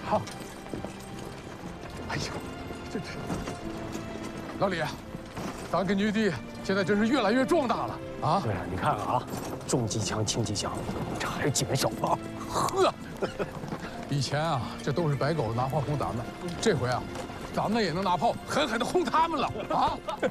好。哎呦，这老李，咱根据地现在真是越来越壮大了啊！ 对啊，你看看啊，重机枪、轻机枪，这还是减少了。 呵，以前啊，这都是白狗拿炮轰咱们，这回啊，咱们也能拿炮狠狠地轰他们了啊！